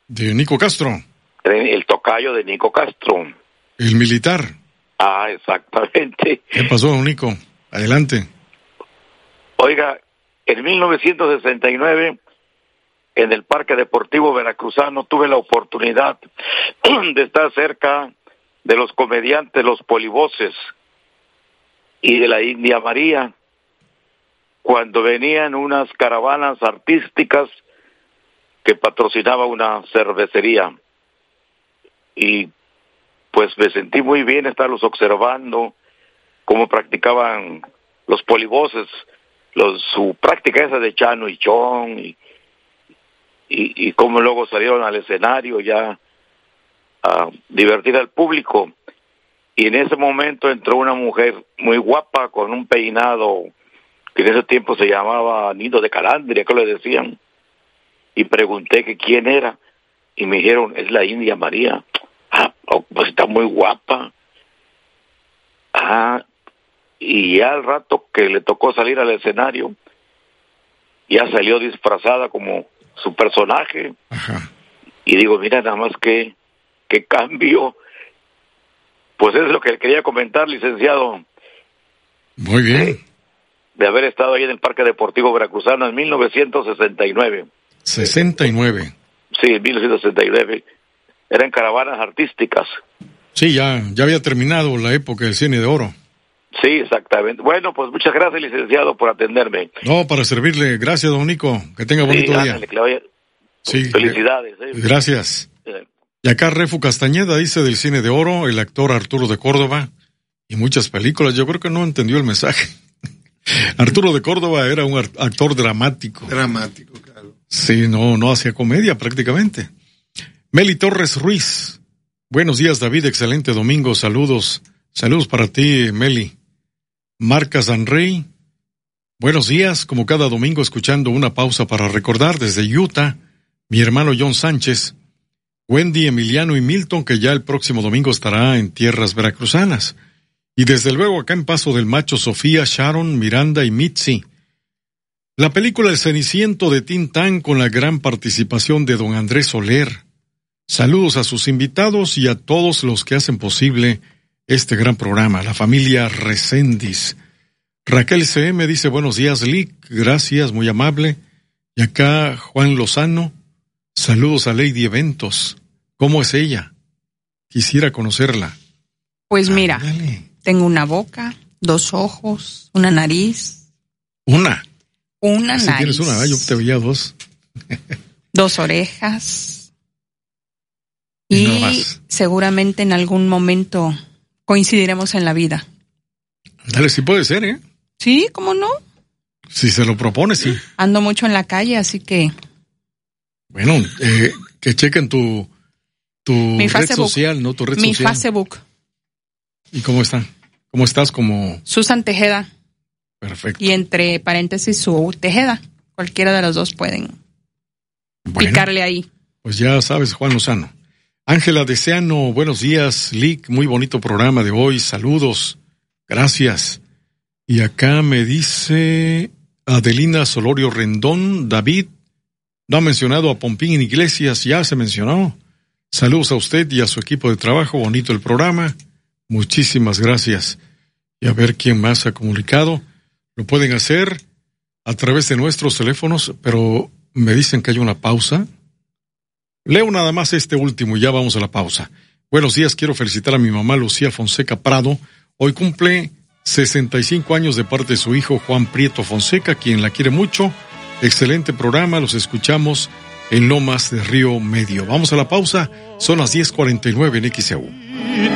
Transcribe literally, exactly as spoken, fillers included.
De Nico Castro. El tocayo de Nico Castro. El militar. Ah, exactamente. ¿Qué pasó, don Nico? Adelante. Oiga, en mil novecientos sesenta y nueve, en el Parque Deportivo Veracruzano, tuve la oportunidad de estar cerca de los comediantes Los Polivoces y de la India María, cuando venían unas caravanas artísticas que patrocinaba una cervecería. Y pues me sentí muy bien estarlos observando, cómo practicaban los Polivoces, los, su práctica esa de Chano y Chon, y, y, y cómo luego salieron al escenario ya a divertir al público. Y en ese momento entró una mujer muy guapa con un peinado que en ese tiempo se llamaba nido de calandria, que le decían, y pregunté que quién era, y me dijeron, es la India María. Ah, oh, pues está muy guapa. Ah, y ya al rato que le tocó salir al escenario, ya salió disfrazada como su personaje. Ajá. Y digo, mira nada más que, que cambio. Pues eso es lo que quería comentar, licenciado. Muy bien. De, de haber estado ahí en el Parque Deportivo Veracruzano en mil novecientos sesenta y nueve. sesenta y nueve. Sí, en mil novecientos sesenta y nueve. Eran caravanas artísticas. Sí, ya, ya había terminado la época del cine de oro. Sí, exactamente. Bueno, pues muchas gracias, licenciado, por atenderme. No, para servirle. Gracias, don Nico. Que tenga bonito sí, día. ándale, que le vaya. Sí. Felicidades. Eh. Gracias. Eh. Y acá Refu Castañeda dice del cine de oro, el actor Arturo de Córdoba, y muchas películas. Yo creo que no entendió el mensaje. Arturo de Córdoba era un actor dramático. Dramático, claro. Sí, no, no hacía comedia prácticamente. Meli Torres Ruiz. Buenos días, David. Excelente domingo. Saludos. Saludos para ti, Meli. Marca Sanrey. Buenos días. Como cada domingo, escuchando una pausa para recordar desde Utah, mi hermano John Sánchez, Wendy, Emiliano y Milton, que ya el próximo domingo estará en tierras veracruzanas. Y desde luego acá en Paso del Macho, Sofía, Sharon, Miranda y Mitzi. La película El Ceniciento de Tintán con la gran participación de don Andrés Soler. Saludos a sus invitados y a todos los que hacen posible este gran programa, la familia Reséndiz. Raquel C M dice, buenos días, Lick, gracias, muy amable. Y acá Juan Lozano, saludos a Lady Eventos. ¿Cómo es ella? Quisiera conocerla. Pues mira, Ándale. Tengo una boca, dos ojos, una nariz. Una. Una Si nariz. tienes una, yo te veía dos. Dos orejas. Y Y nada más. seguramente en algún momento coincidiremos en la vida. Dale, sí puede ser, ¿eh? Sí, ¿cómo no? Si se lo propone, sí. Ando mucho en la calle, así que Bueno, eh, que chequen tu, tu Mi red Facebook. social, ¿no? Tu red mi social. Facebook, ¿Y cómo está? ¿Cómo estás? Como Susan Tejeda, perfecto. y entre paréntesis su Tejeda. Cualquiera de los dos pueden Bueno, picarle ahí. pues ya sabes, Juan Lozano. Ángela Deseano, buenos días, Lick, muy bonito programa de hoy, saludos, gracias. Y acá me dice Adelina Solorio Rendón, David, no ha mencionado a Pompín Iglesias, ya se mencionó. Saludos a usted y a su equipo de trabajo, bonito el programa, muchísimas gracias. Y a ver quién más ha comunicado. Lo pueden hacer a través de nuestros teléfonos, pero me dicen que hay una pausa. Leo nada más este último y ya vamos a la pausa. Buenos días, quiero felicitar a mi mamá Lucía Fonseca Prado. Hoy cumple sesenta y cinco años de parte de su hijo Juan Prieto Fonseca, quien la quiere mucho. Excelente programa, los escuchamos en Lomas de Río Medio. Vamos a la pausa, son las diez cuarenta y nueve en X E U.